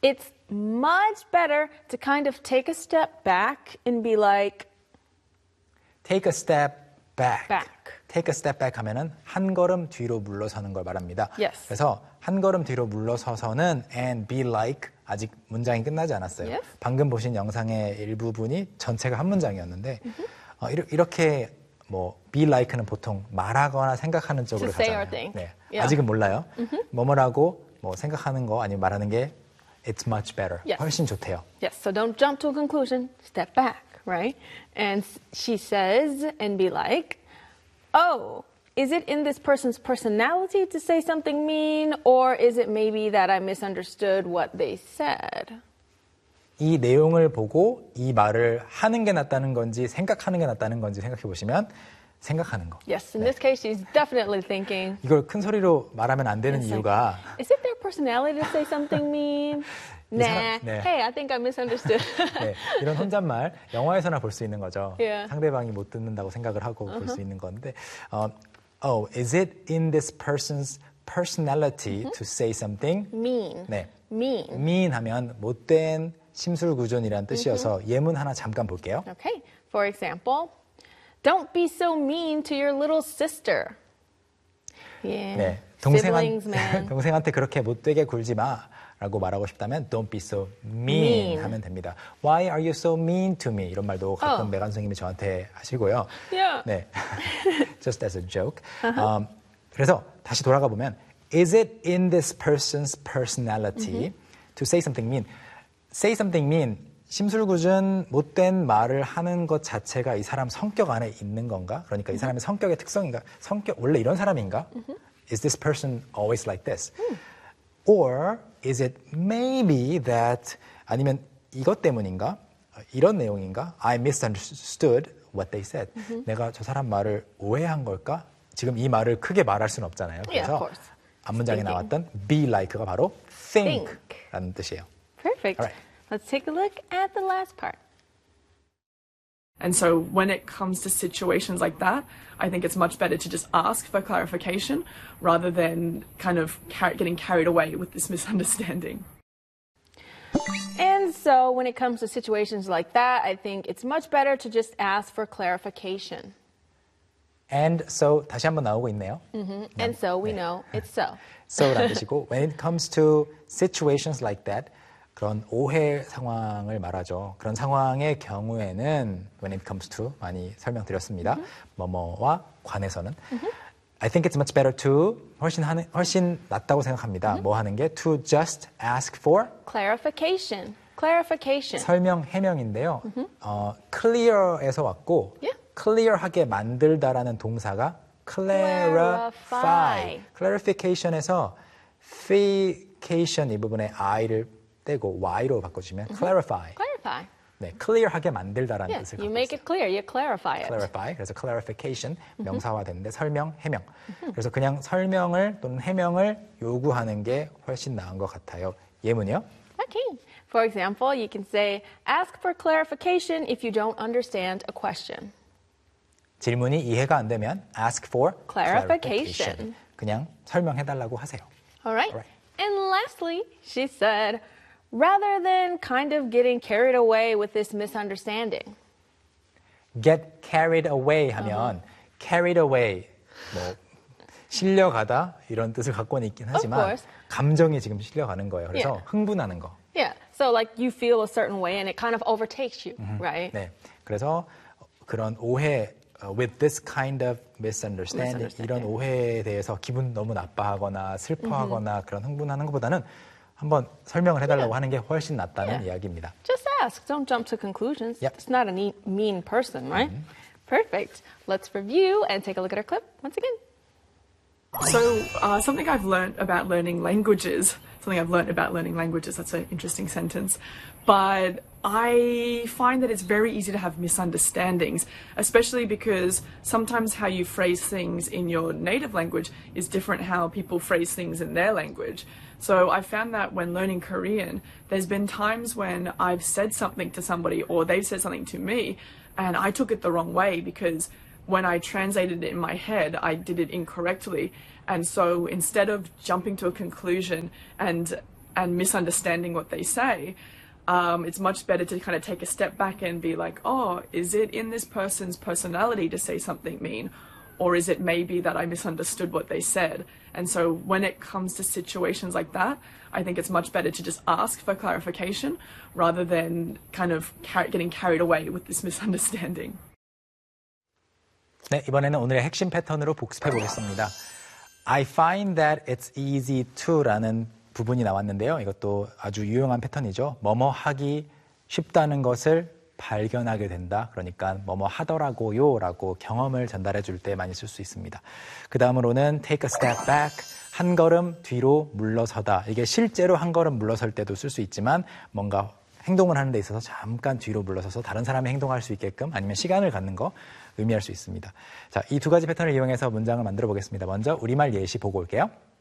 It's much better to kind of take a step back and be like, take a step back. back. take a step back 하면은 한 걸음 뒤로 물러서는 걸 말합니다. Yes. 그래서 한 걸음 뒤로 물러서서는 and be like 아직 문장이 끝나지 않았어요. Yes. 방금 보신 영상의 일부분이 전체가 한 문장이었는데 이렇게 뭐 be like는 보통 말하거나 생각하는 쪽으로 To say or 가잖아요. think. 네. Yeah. 아직은 몰라요. 뭐뭐라고 뭐 생각하는 거 아니면 말하는 게 it's much better. Yes. 훨씬 좋대요. Yes, so don't jump to a conclusion, step back, right? And she says, and be like, oh, is it in this person's personality to say something mean, or is it maybe that I misunderstood what they said? 이 내용을 보고 이 말을 하는 게 낫다는 건지 생각하는 게 낫다는 건지 생각해 보시면 생각하는 거. Yes, in this case, she's definitely thinking, 이걸 큰 소리로 말하면 안 되는 이유가 is it their personality to say something mean? Nah, 네. hey, I think I misunderstood. 네, 이런 혼잣말 영화에서나 볼 수 있는 거죠. Yeah. 상대방이 못 듣는다고 생각을 하고 볼 수 있는 건데 oh, is it in this person's personality to say something? Mean. 네. Mean. mean 하면 못된 심술구존이라는 뜻이어서 예문 하나 잠깐 볼게요. Okay, for example, don't be so mean to your little sister. Yeah, 네, siblings, man. 동생한테 그렇게 못되게 굴지 마 라고 말하고 싶다면 don't be so mean 하면 됩니다. Why are you so mean to me? 이런 말도 가끔 메간 선생님이 저한테 하시고요. Yeah. 네, just as a joke. 그래서 다시 돌아가 보면 is it in this person's personality to say something mean? say something mean 심술궂은 못된 말을 하는 것 자체가 이 사람 성격 안에 있는 건가? 그러니까 이 사람의 성격의 특성인가? 원래 이런 사람인가? Is this person always like this? Or is it maybe that 아니면 이것 때문인가? 이런 내용인가? I misunderstood what they said. 내가 저 사람 말을 오해한 걸까? 지금 이 말을 크게 말할 수는 없잖아요. 그래서 앞문장에 나왔던 be like가 바로 think라는 뜻이에요. Perfect. All right. Let's take a look at the last part. And so when it comes to situations like that, I think it's much better to just ask for clarification rather than kind of getting carried away with this misunderstanding. And so when it comes to situations like that, I think it's much better to just ask for clarification. And so 다시 한번 나오고 있네요. And so we know it's so. so라는 뜻이고 when it comes to situations like that 그런 오해 상황을 말하죠. 그런 상황의 경우에는 when it comes to 많이 설명드렸습니다. 뭐뭐와 관해서는 I think it's much better to 훨씬 낫다고 생각합니다. 뭐 하는 게 to just ask for Clarification. Clarification. 설명 해명인데요. clear에서 왔고 clear하게 만들다라는 동사가 clarify. clarification에서 fication 이 부분에 i를 떼고 y로 바꿔주면 clarify. Clarify. 네, clear하게 만들다라는 뜻을 You 갖고 make 있어요. it clear. You clarify it. clarify. 그래서 clarification 명사화 되는데 설명, 해명. 그래서 그냥 설명을 또는 해명을 요구하는 게 훨씬 나은 것 같아요. 예문이요? Okay. For example, you can say, ask for clarification if you don't understand a question. 질문이 이해가 안 되면 ask for Clarification. 그냥 설명해달라고 하세요. All right. All right. And lastly, she said, rather than kind of getting carried away with this misunderstanding. get carried away 하면 carried away 뭐 실려가다 이런 뜻을 갖고는 있긴 하지만 감정이 지금 실려가는 거예요. 그래서 흥분하는 거. Yeah. So like you feel a certain way and it kind of overtakes you, right? 네. 그래서 그런 오해 with this kind of misunderstanding 이런 오해에 대해서 기분 너무 나빠하거나 슬퍼하거나 그런 흥분하는 것보다는 한번 설명을 해달라고 하는 게 훨씬 낫다는 이야기입니다. Just ask. Don't jump to conclusions. Yep. It's not a mean person, right? Perfect. Let's review and take a look at our clip once again. So something I've learned about learning languages, that's an interesting sentence, but I find that it's very easy to have misunderstandings, especially because sometimes how you phrase things in your native language is different how people phrase things in their language. So I found that when learning Korean, there's been times when I've said something to somebody or they've said something to me and I took it the wrong way because when I translated it in my head, I did it incorrectly. And so instead of jumping to a conclusion and and misunderstanding what they say, it's much better to kind of take a step back and be like, oh, is it in this person's personality to say something mean? Or is it maybe that I misunderstood what they said? And so when it comes to situations like that, I think it's much better to just ask for clarification rather than kind of getting carried away with this misunderstanding. 네, 이번에는 오늘의 핵심 패턴으로 복습해 보겠습니다. I find that it's easy to라는 부분이 나왔는데요. 이것도 아주 유용한 패턴이죠. 뭐뭐 하기 쉽다는 것을 발견하게 된다. 그러니까 뭐뭐 하더라고요 라고 경험을 전달해 줄 때 많이 쓸 수 있습니다. 그 다음으로는 take a step back, 한 걸음 뒤로 물러서다. 이게 실제로 한 걸음 물러설 때도 쓸 수 있지만 뭔가 행동을 하는 데 있어서 잠깐 뒤로 물러서서 다른 사람이 행동할 수 있게끔 아니면 시간을 갖는 거 의미할 수 있습니다. 자, 이 두 가지 패턴을 이용해서 문장을 만들어 보겠습니다. 먼저 우리말 예시 보고 올게요.